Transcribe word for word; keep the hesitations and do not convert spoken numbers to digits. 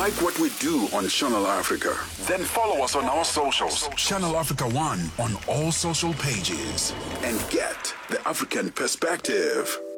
like what we do on Channel Africa? Then follow us on our socials. Channel Africa One on all social pages. And get the African perspective.